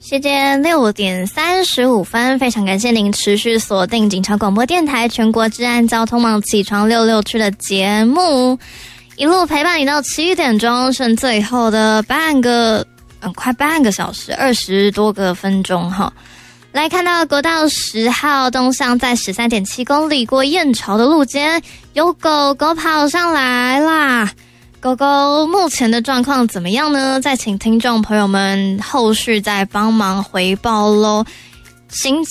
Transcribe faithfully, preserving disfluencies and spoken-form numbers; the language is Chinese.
时间六点三十五分，非常感谢您持续锁定警察广播电台全国治安交通网起床六六区的节目，一路陪伴你到七点钟，剩最后的半个，嗯，快半个小时，二十多个分钟哈。来看到国道十号东向在十三点七公里过燕巢的路间，有狗狗跑上来啦。狗狗目前的状况怎么样呢？再请听众朋友们后续再帮忙回报咯。行